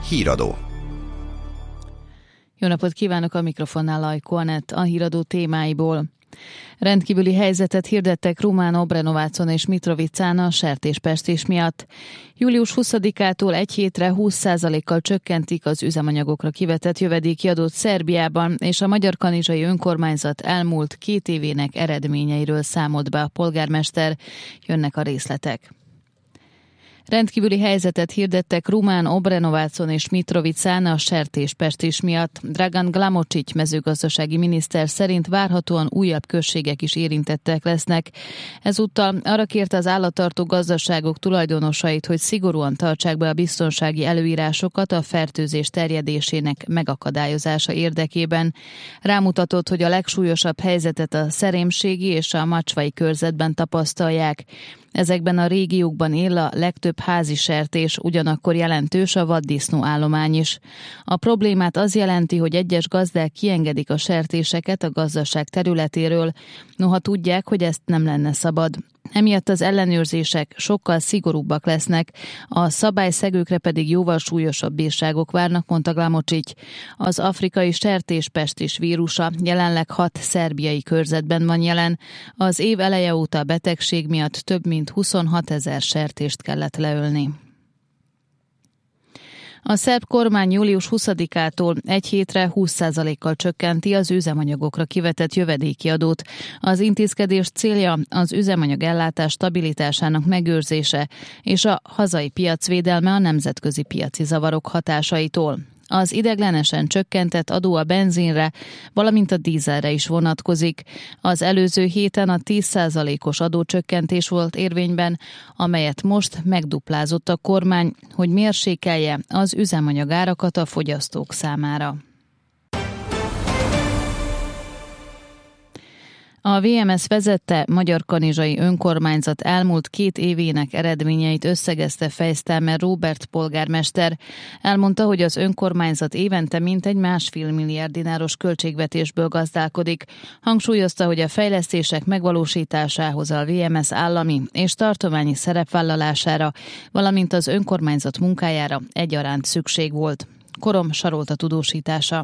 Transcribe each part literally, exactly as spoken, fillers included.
Híradó. Jó napot kívánok, a mikrofonnál Ajko Anett, a híradó témáiból. Rendkívüli helyzetet hirdettek Rumán, Obrenovácon és Mitrovicán a sertéspestés miatt. július huszadikától egy hétre húsz százalékkal csökkentik az üzemanyagokra kivetett jövedéki adót Szerbiában, és a Magyarkanizsai önkormányzat elmúlt két évének eredményeiről számolt be a polgármester. Jönnek a részletek. Rendkívüli helyzetet hirdettek Rumán, Obrenovácon és Mitrovicán a sertéspestés miatt. Dragan Glamocic mezőgazdasági miniszter szerint várhatóan újabb községek is érintettek lesznek. Ezúttal arra kérte az állattartó gazdaságok tulajdonosait, hogy szigorúan tartsák be a biztonsági előírásokat a fertőzés terjedésének megakadályozása érdekében. Rámutatott, hogy a legsúlyosabb helyzetet a Szerémségi és a Macsvai körzetben tapasztalják. Ezekben a régiókban él a legtöbb házi sertés, ugyanakkor jelentős a vaddisznó állomány is. A problémát az jelenti, hogy egyes gazdák kiengedik a sertéseket a gazdaság területéről, noha tudják, hogy ezt nem lenne szabad. Emiatt az ellenőrzések sokkal szigorúbbak lesznek, a szabályszegőkre pedig jóval súlyosabb bírságok várnak, mondta Glamocic. Az afrikai sertéspestis vírusa jelenleg hat szerbiai körzetben van jelen. Az év eleje óta a betegség miatt több mint huszonhat ezer sertést kellett leölni. A szerb kormány július huszadikától egy hétre húsz százalékkal csökkenti az üzemanyagokra kivetett jövedéki adót. Az intézkedés célja az üzemanyag ellátás stabilitásának megőrzése és a hazai piac védelme a nemzetközi piaci zavarok hatásaitól. Az ideiglenesen csökkentett adó a benzinre, valamint a dízelre is vonatkozik. Az előző héten a tíz százalékos adócsökkentés volt érvényben, amelyet most megduplázott a kormány, hogy mérsékelje az üzemanyagárakat a fogyasztók számára. A vé em es vezette Magyarkanizsai önkormányzat elmúlt két évének eredményeit összegezte Fejsztámer Róbert polgármester. Elmondta, hogy az önkormányzat évente mintegy másfél milliárd dináros költségvetésből gazdálkodik. Hangsúlyozta, hogy a fejlesztések megvalósításához a vé em es állami és tartományi szerepvállalására, valamint az önkormányzat munkájára egyaránt szükség volt. Korom Sarolta tudósítása.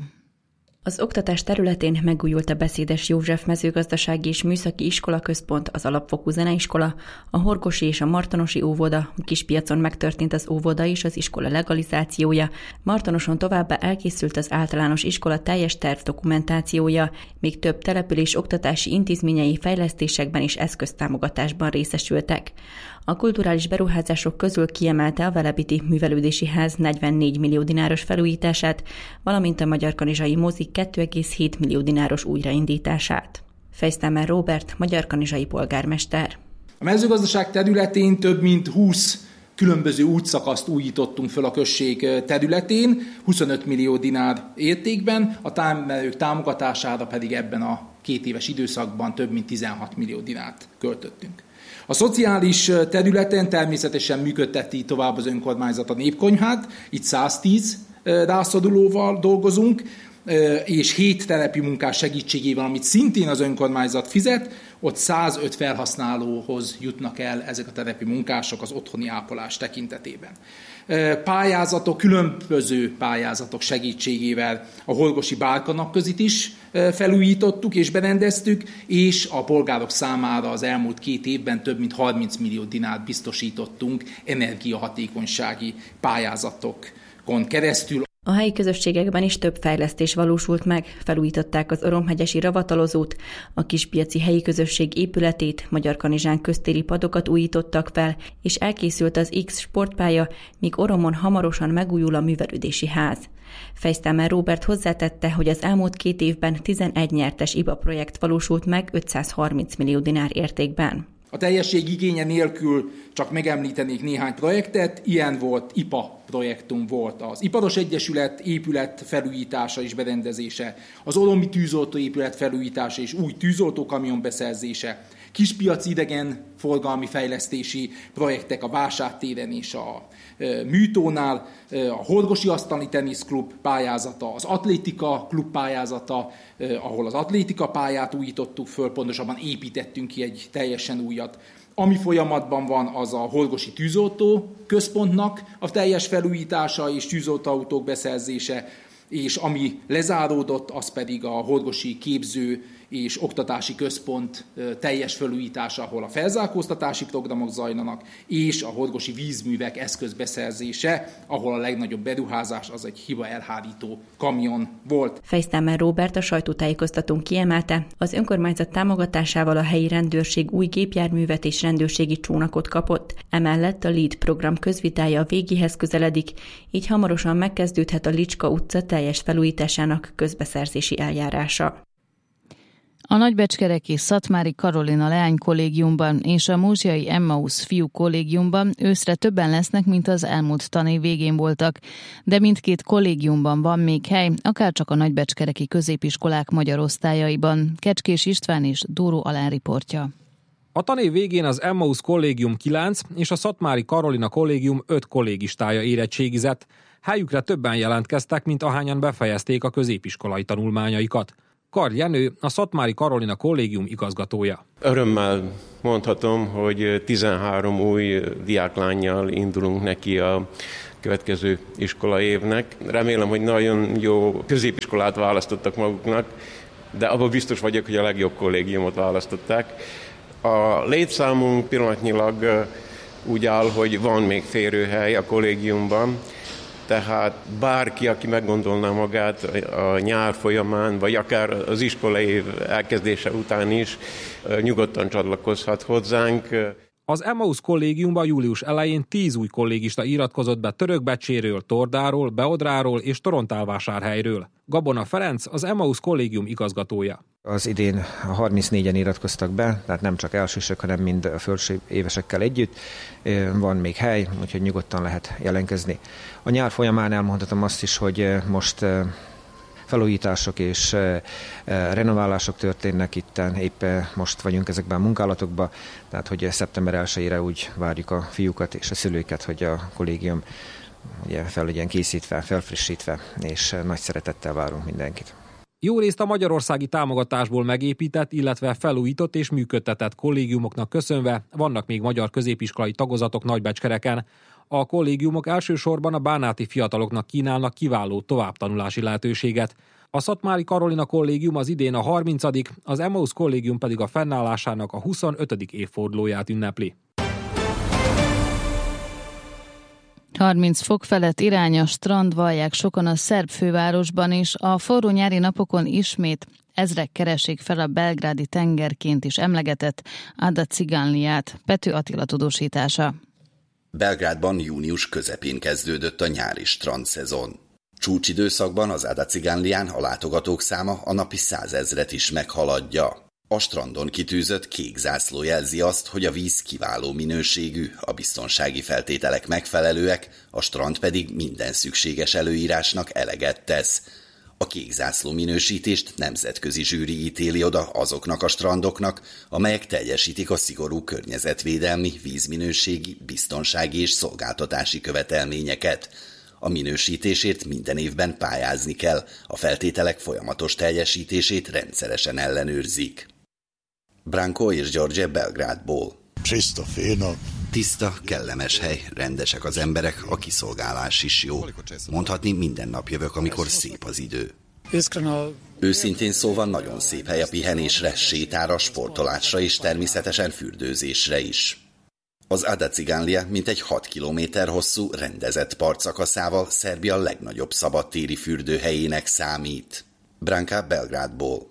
Az oktatás területén megújult a Beszédes József mezőgazdasági és műszaki iskolaközpont, az alapfokú zeneiskola, a Horgosi és a Martonosi óvoda, a Kispiacon megtörtént az óvoda és az iskola legalizációja, Martonoson továbbá elkészült az általános iskola teljes tervdokumentációja, még több település oktatási intézményei fejlesztésekben és eszköztámogatásban részesültek. A kulturális beruházások közül kiemelte a Velebiti Művelődési Ház negyvennégy millió dináros felújítását, valamint a Magyarkanizsai mozik két egész hét millió dináros újraindítását. Fejsztámer Róbert, magyarkanizsai polgármester. A mezőgazdaság területén több mint húsz különböző útszakaszt újítottunk föl a község területén, huszonöt millió dinár értékben, a termelők támogatására pedig ebben a két éves időszakban több mint tizenhat millió dinárt költöttünk. A szociális területen természetesen működteti tovább az önkormányzat a népkonyhát, itt száztíz rászorulóval dolgozunk, és hét telepi munkás segítségével, amit szintén az önkormányzat fizet, ott százöt felhasználóhoz jutnak el ezek a telepi munkások az otthoni ápolás tekintetében. Pályázatok, különböző pályázatok segítségével a Horgosi Bárkanapközit is felújítottuk és berendeztük, és a polgárok számára az elmúlt két évben több mint harminc millió dinárt biztosítottunk energiahatékonysági pályázatokon keresztül. A helyi közösségekben is több fejlesztés valósult meg, felújították az Oromhegyesi ravatalozót, a Kispiaci helyi közösség épületét, Magyarkanizsán köztéri padokat újítottak fel, és elkészült az X sportpálya, míg Oromon hamarosan megújul a művelődési ház. Fejsztámer Róbert hozzátette, hogy az elmúlt két évben tizenegy nyertes i bé á projekt valósult meg ötszázharminc millió dinár értékben. A teljesség igénye nélkül csak megemlítenék néhány projektet, ilyen volt i pé á projektum volt az Iparos Egyesület épület felújítása és berendezése, az Oromi tűzoltó épület felújítása és új tűzoltókamion beszerzése, kispiaci idegenforgalmi fejlesztési projektek a Vásártéren és a Műtónál, a Horgosi Asztali Teniszklub pályázata, az Atlétika klub pályázata, ahol az atlétika pályát újítottuk föl, pontosabban építettünk ki egy teljesen újat. Ami folyamatban van, az a Horgosi tűzoltó központnak a teljes felújítása és tűzoltóautók beszerzése, és ami lezáródott, az pedig a Horgosi képző és oktatási központ teljes felújítása, ahol a felzárkóztatási programok zajlanak, és a horgosi vízművek eszközbeszerzése, ahol a legnagyobb beruházás az egy hiba elhárító kamion volt. Fejsztámár Róbert a sajtótájékoztatón kiemelte, az önkormányzat támogatásával a helyi rendőrség új gépjárművet és rendőrségi csónakot kapott, emellett a LEAD program közvitája a végéhez közeledik, így hamarosan megkezdődhet a Licska utca teljes felújításának közbeszerzési eljárása. A nagybecskereki Szatmári Karolina leánykollégiumban és a Múzsiai Emmaus fiú kollégiumban őszre többen lesznek, mint az elmúlt tanév végén voltak, de mindkét kollégiumban van még hely, akárcsak a nagybecskereki középiskolák magyar osztályaiban. Kecskés István és Dóró Alán riportja. A tanév végén az Emmaus kollégium kilenc és a Szatmári Karolina kollégium öt kollégistája érettségizett. Helyükre többen jelentkeztek, mint ahányan befejezték a középiskolai tanulmányaikat. Kar Jenő, a Szatmári Karolina kollégium igazgatója. Örömmel mondhatom, hogy tizenhárom új diáklánnyal indulunk neki a következő iskola évnek. Remélem, hogy nagyon jó középiskolát választottak maguknak, de abban biztos vagyok, hogy a legjobb kollégiumot választották. A létszámunk pillanatnyilag úgy áll, hogy van még férőhely a kollégiumban, tehát bárki, aki meggondolná magát a nyár folyamán, vagy akár az iskolai év elkezdése után is, nyugodtan csatlakozhat hozzánk. Az Emmaus kollégiumban július elején tíz új kollégista iratkozott be Törökbecséről, Tordáról, Beodráról és Torontálvásárhelyről. Gabona Ferenc, az Emmaus kollégium igazgatója. Az idén harmincnégyen iratkoztak be, tehát nem csak elsősök, hanem mind a felső évesekkel együtt. Van még hely, úgyhogy nyugodtan lehet jelentkezni. A nyár folyamán elmondhatom azt is, hogy most felújítások és renoválások történnek itten, épp most vagyunk ezekben a munkálatokban, tehát hogy szeptember elsejére úgy várjuk a fiúkat és a szülőket, hogy a kollégium ugye fel legyen készítve, felfrissítve, és nagy szeretettel várunk mindenkit. Jó részt a magyarországi támogatásból megépített, illetve felújított és működtetett kollégiumoknak köszönve vannak még magyar középiskolai tagozatok Nagybecskereken. A kollégiumok elsősorban a bánáti fiataloknak kínálnak kiváló továbbtanulási lehetőséget. A Szatmári Karolina kollégium az idén a harmincadik, az Emmaus kollégium pedig a fennállásának a huszonötödik évfordulóját ünnepli. harminc fok felett irány a strand, vallják sokan a szerb fővárosban is. A forró nyári napokon ismét ezrek keresik fel a belgrádi tengerként is emlegetett Ada Cigánliát. Pető Attila tudósítása. Belgrádban június közepén kezdődött a nyári strandszezon. Csúcsidőszakban az Ada Cigánlián a látogatók száma a napi százezret is meghaladja. A strandon kitűzött kék zászló jelzi azt, hogy a víz kiváló minőségű, a biztonsági feltételek megfelelőek, a strand pedig minden szükséges előírásnak eleget tesz. A kék zászló minősítést nemzetközi zsűri ítéli oda azoknak a strandoknak, amelyek teljesítik a szigorú környezetvédelmi, vízminőségi, biztonsági és szolgáltatási követelményeket. A minősítésért minden évben pályázni kell, a feltételek folyamatos teljesítését rendszeresen ellenőrzik. Branko és George Belgrádból. Tiszta, kellemes hely, rendesek az emberek, a kiszolgálás is jó. Mondhatni, minden nap jövök, amikor szép az idő. Őszintén szóval nagyon szép hely a pihenésre, sétára, sportolásra és természetesen fürdőzésre is. Az Ada Cigánlia mintegy hat kilométer hosszú, rendezett partszakaszával Szerbia legnagyobb szabadtéri fürdőhelyének számít. Branka Belgrádból.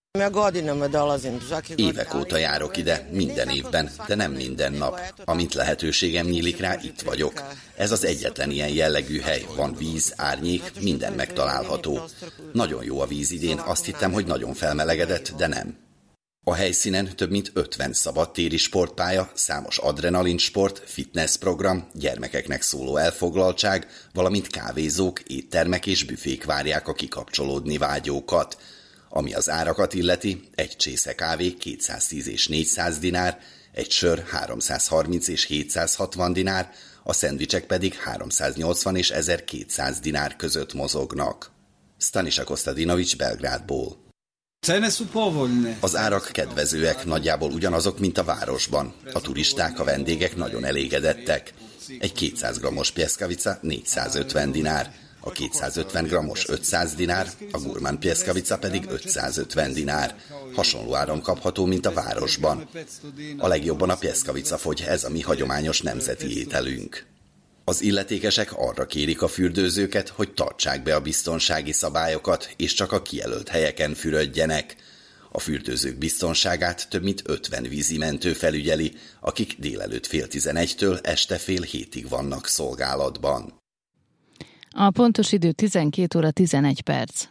Évek óta járok ide, minden évben, de nem minden nap. Amint lehetőségem nyílik rá, itt vagyok. Ez az egyetlen ilyen jellegű hely. Van víz, árnyék, minden megtalálható. Nagyon jó a víz idén, azt hittem, hogy nagyon felmelegedett, de nem. A helyszínen több mint ötven szabadtéri sportpálya, számos adrenalinsport, fitnessprogram, gyermekeknek szóló elfoglaltság, valamint kávézók, éttermek és büfék várják a kikapcsolódni vágyókat. Ami az árakat illeti, egy csésze kávé kétszáztíz és négyszáz dinár, egy sör háromszázharminc és hétszázhatvan dinár, a szendvicsek pedig háromszáznyolcvan és ezerkétszáz dinár között mozognak. Staniša Kostadinović Belgrádból. Az árak kedvezőek, nagyjából ugyanazok, mint a városban. A turisták, a vendégek nagyon elégedettek. Egy kétszáz grammos pjeskavica négyszázötven dinár, a kétszázötven grammos ötszáz dinár, a gurmán pjeskavica pedig ötszázötven dinár. Hasonló áron kapható, mint a városban. A legjobban a pjeskavica fogy, ez a mi hagyományos nemzeti ételünk. Az illetékesek arra kérik a fürdőzőket, hogy tartsák be a biztonsági szabályokat, és csak a kijelölt helyeken fürödjenek. A fürdőzők biztonságát több mint ötven vízimentő felügyeli, akik délelőtt fél tizenegytől este fél hétig vannak szolgálatban. A pontos idő tizenkét óra tizenegy perc.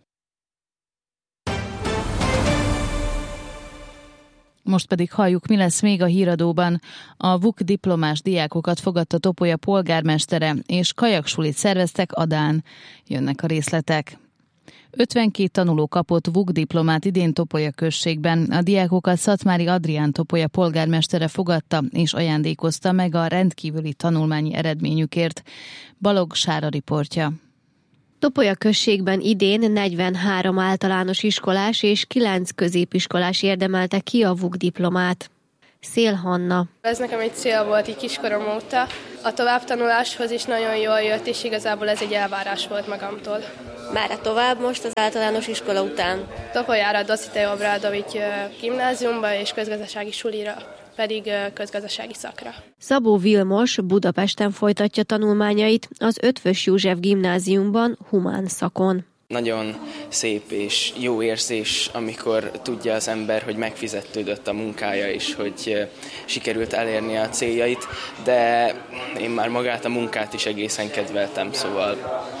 Most pedig halljuk, mi lesz még a híradóban. A vuk diplomás diákokat fogadta Topolya polgármestere, és kajaksulit szerveztek Adán. Jönnek a részletek. ötvenkét tanuló kapott vuk diplomát idén Topolya községben. A diákokat Szatmári Adrián Topolya polgármestere fogadta, és ajándékozta meg a rendkívüli tanulmányi eredményükért. Balogh Sára riportja. Topolya községben idén negyvenhárom általános iskolás és kilenc középiskolás érdemelte ki a vuk diplomát. Szél Hanna. Ez nekem egy cél volt így kiskorom óta. A továbbtanuláshoz is nagyon jól jött, és igazából ez egy elvárás volt magamtól. Merre tovább most az általános iskola után? Topolyára Dositej Obradovics gimnáziumba és közgazdasági sulira, pedig közgazdasági szakra. Szabó Vilmos Budapesten folytatja tanulmányait az Eötvös József gimnáziumban humán szakon. Nagyon szép és jó érzés, amikor tudja az ember, hogy megfizetődött a munkája, és hogy sikerült elérni a céljait, de én már magát a munkát is egészen kedveltem, szóval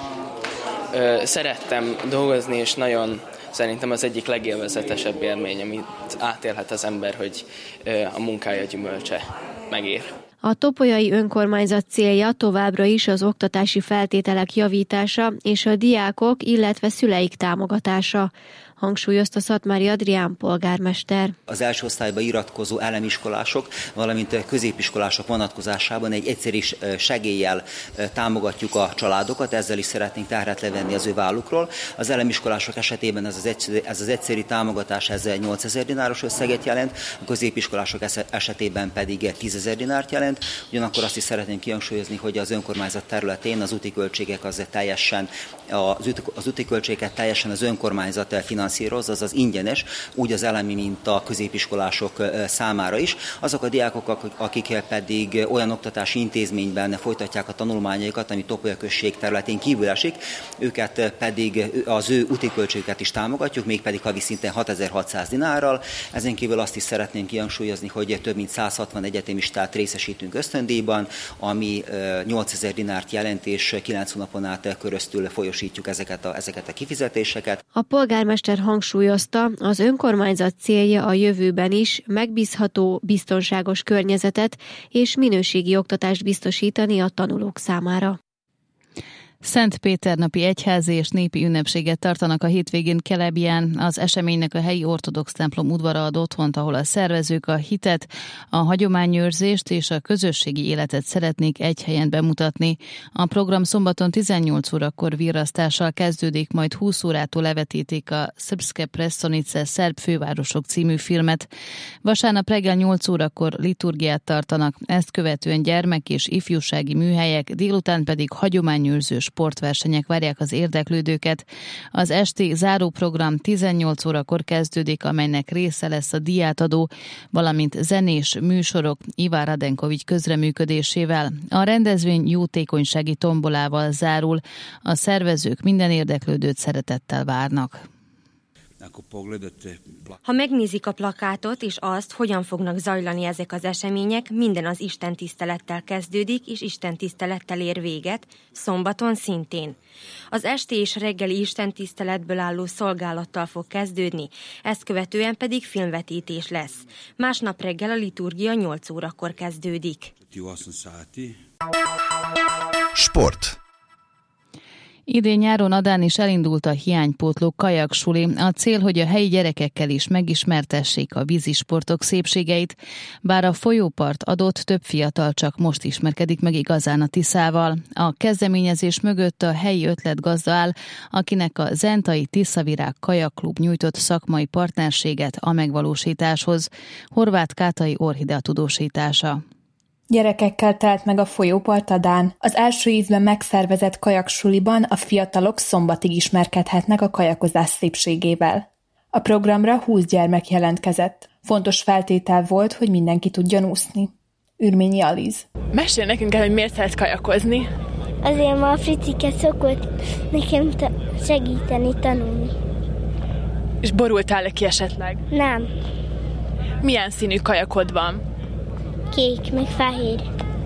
szerettem dolgozni, és nagyon szerintem az egyik legélvezetesebb élmény, amit átélhet az ember, hogy a munkája gyümölcse megér. A topolyai önkormányzat célja továbbra is az oktatási feltételek javítása és a diákok, illetve szüleik támogatása, hangsúlyozta Szatmári Adrián polgármester. Az első osztályba iratkozó elemiskolások, valamint középiskolások vonatkozásában egy egyszerű segéllyel támogatjuk a családokat, ezzel is szeretnénk terhet levenni az ő vállukról. Az elemiskolások esetében ez az egyszerű, ez az egyszerű támogatás ez nyolcezer dináros összeget jelent, a középiskolások esetében pedig tízezer dinárt jelent. Ugyanakkor azt is szeretnénk kihangsúlyozni, hogy az önkormányzat területén az úti költségek az teljesen, az úti költségeket teljesen az önkormányzat finanszírozza, azaz ingyenes, úgy az elemi, mint a középiskolások számára is. Azok a diákok, akik pedig olyan oktatási intézményben folytatják a tanulmányaikat, ami Topolya község területén kívül esik, őket pedig az ő úti költségüket is támogatjuk, mégpedig havi szinten hatezer-hatszáz dinárral. Ezen kívül azt is szeretnénk kihangsúlyozni, hogy több mint száz hatvan egyetemistát részesítünk ösztöndíjban, ami nyolcezer dinárt jelent, és kilenc hónapon át köröztül folyosítjuk ezeket a, ezeket a kifizetéseket. A polgármester hangsúlyozta, az önkormányzat célja a jövőben is megbízható, biztonságos környezetet és minőségi oktatást biztosítani a tanulók számára. Szentpéternapi egyházi és népi ünnepséget tartanak a hétvégén Kelebján. Az eseménynek a helyi ortodox templom udvara ad otthont, ahol a szervezők a hitet, a hagyományőrzést és a közösségi életet szeretnék egy helyen bemutatni. A program szombaton tizennyolc órakor virrasztással kezdődik, majd húsz órától levetítik a Srpske prestonice szerb fővárosok című filmet. Vasárnap reggel nyolc órakor liturgiát tartanak, ezt követően gyermek- és ifjúsági műhelyek, délután pedig hagyományőrző sportversenyek várják az érdeklődőket. Az esti záróprogram tizennyolc órakor kezdődik, amelynek része lesz a díjátadó, valamint zenés műsorok Ivár Radenkovics közreműködésével. A rendezvény jótékonysági tombolával zárul. A szervezők minden érdeklődőt szeretettel várnak. Ha megnézik a plakátot és azt, hogyan fognak zajlani ezek az események, minden az istentisztelettel kezdődik, és istentisztelettel ér véget, szombaton szintén. Az esti és reggeli istentiszteletből álló szolgálattal fog kezdődni, ezt követően pedig filmvetítés lesz. Másnap reggel a liturgia nyolc órakor kezdődik. Sport. Idén nyáron Adán is elindult a hiánypótló kajaksuli. A cél, hogy a helyi gyerekekkel is megismertessék a vízisportok szépségeit, bár a folyópart adott, több fiatal csak most ismerkedik meg igazán a Tiszával. A kezdeményezés mögött a helyi ötletgazda áll, akinek a Zentai Tiszavirág Kajakklub nyújtott szakmai partnerséget a megvalósításhoz. Horváth Kátai Orhidea tudósítása. Gyerekekkel telt meg a folyópart Adán. Az első ízben megszervezett kajaksuliban a fiatalok szombatig ismerkedhetnek a kajakozás szépségével. A programra húsz gyermek jelentkezett. Fontos feltétel volt, hogy mindenki tudjon úszni. Ürményi Aliz. Mesélj nekünk el, hogy miért szeretsz kajakozni? Azért ma a Fricike szokott nekem ta- segíteni tanulni. És borultál-e ki esetleg? Nem. Milyen színű kajakod van? Kék, meg fehér.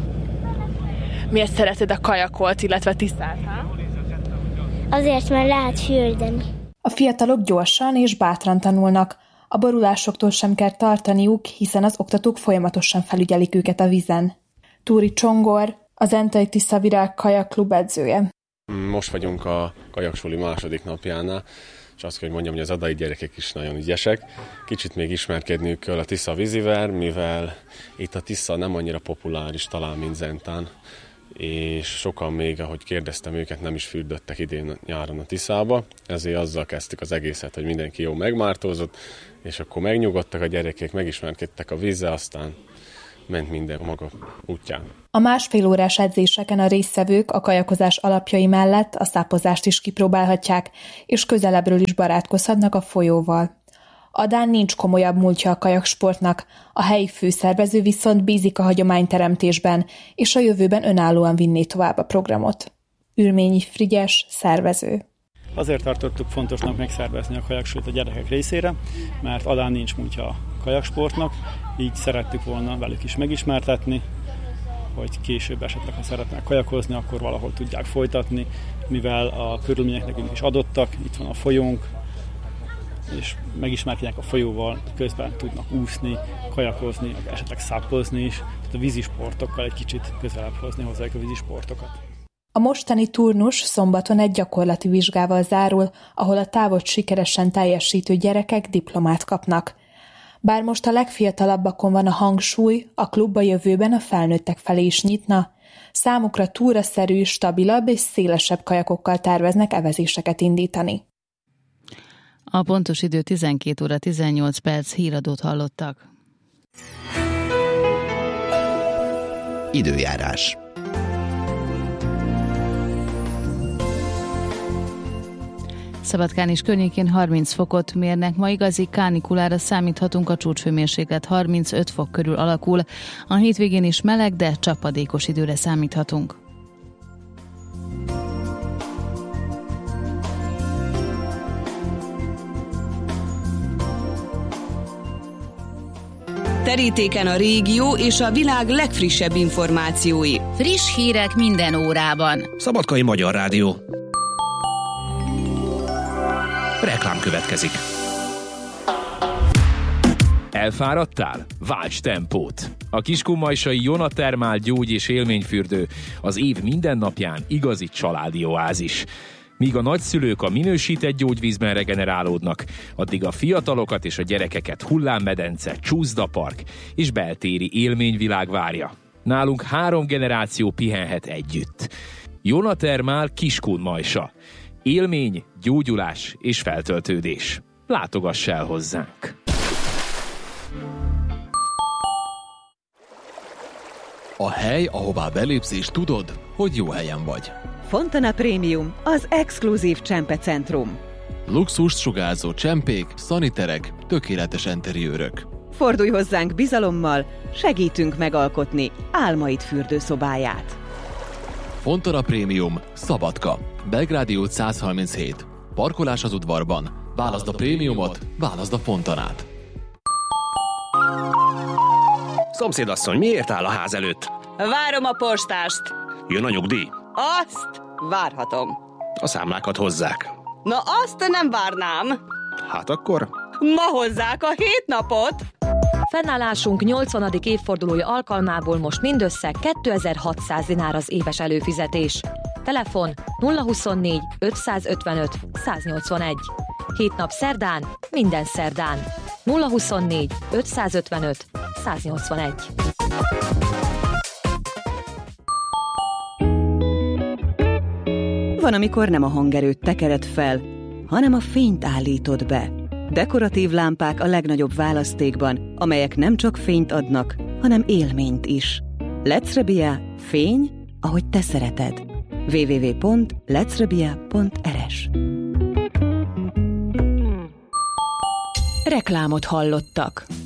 Miért szereted a kajakot, illetve Tiszát? Ha? Azért, mert lehet fürdeni. A fiatalok gyorsan és bátran tanulnak. A borulásoktól sem kell tartaniuk, hiszen az oktatók folyamatosan felügyelik őket a vízen. Túri Csongor, a Zentai Tiszavirág Kajakklub edzője. Most vagyunk a kajaksuli második napjánál, és azt kell, hogy mondjam, hogy az adai gyerekek is nagyon ügyesek. Kicsit még ismerkedniük kell a Tisza vízivel, mivel itt a Tisza nem annyira populáris talán, mint Zentán, és sokan még, ahogy kérdeztem őket, nem is fürdöttek idén nyáron a Tiszába, ezért azzal kezdtük az egészet, hogy mindenki jó megmártózott, és akkor megnyugodtak a gyerekek, megismerkedtek a vízzel, aztán ment minden maga útján. A másfél órás edzéseken a résztvevők a kajakozás alapjai mellett a szápozást is kipróbálhatják, és közelebbről is barátkozhatnak a folyóval. Adán nincs komolyabb múltja a kajaksportnak, a helyi főszervező viszont bízik a hagyományteremtésben, és a jövőben önállóan vinné tovább a programot. Ürményi Frigyes, szervező. Azért tartottuk fontosnak megszervezni a kajaksulit a gyerekek részére, mert Adán nincs múltja a kajaksportnak, így szerettük volna velük is megismertetni, hogy később esetleg, ha szeretnek kajakozni, akkor valahol tudják folytatni, mivel a körülmények nekünk is adottak, itt van a folyónk, és megismerkednek a folyóval, közben tudnak úszni, kajakozni, esetleg szappozni is, tehát a vízisportokkal egy kicsit közelebb hozni hozzájuk a vízisportokat. A mostani turnus szombaton egy gyakorlati vizsgával zárul, ahol a távot sikeresen teljesítő gyerekek diplomát kapnak. Bár most a legfiatalabbakon van a hangsúly, a klub a jövőben a felnőttek felé is nyitna. Számukra túraszerű, stabilabb és szélesebb kajakokkal terveznek evezéseket indítani. A pontos idő tizenkét óra tizennyolc perc, híradót hallottak. Időjárás. Szabadkán és környékén harminc fokot mérnek, ma igazi kánikulára számíthatunk, a csúcshőmérséklet harmincöt fok körül alakul. A hétvégén is meleg, de csapadékos időre számíthatunk. Terítéken a régió és a világ legfrissebb információi. Friss hírek minden órában. Szabadkai Magyar Rádió. Reklám következik. Elfáradtál? Válts tempót! A kiskunmajsai Jonatermál gyógy- és élményfürdő az év minden napján igazi családi oázis. Míg a nagyszülők a minősített gyógyvízben regenerálódnak, addig a fiatalokat és a gyerekeket hullámmedence, csúszdapark és beltéri élményvilág várja. Nálunk három generáció pihenhet együtt. Jonatermál Kiskunmajsa. Élmény, gyógyulás és feltöltődés. Látogass el hozzánk! A hely, ahová belépsz és tudod, hogy jó helyen vagy. Fontana Premium, az exkluzív csempe-centrum. Luxust sugárzó csempék, szaniterek, tökéletes enteriőrök. Fordulj hozzánk bizalommal, segítünk megalkotni álmaid fürdőszobáját. Fontana Premium, Szabadka, Belgrádi út száz harminchét. Parkolás az udvarban. Válaszd a prémiumot, válaszd a Fontanát. Szomszédasszony, miért áll a ház előtt? Várom a postást. Jön a nyugdíj? Azt várhatom. A számlákat hozzák. Na azt nem várnám. Hát akkor? Ma hozzák a hét napot. Fennállásunk nyolcvanadik évfordulója alkalmából most mindössze kétezer-hatszáz dinár az éves előfizetés. Telefon nulla huszonnégy ötszázötvenöt száznyolcvanegy. Hét nap szerdán, minden szerdán. nulla huszonnégy ötszázötvenöt száznyolcvanegy. Van, amikor nem a hangerőt tekered fel, hanem a fényt állítod be. Dekoratív lámpák a legnagyobb választékban, amelyek nem csak fényt adnak, hanem élményt is. Lecrebia, fény, ahogy te szereted. double-u double-u double-u pont lecrebia pont er es. Reklámot hallottak.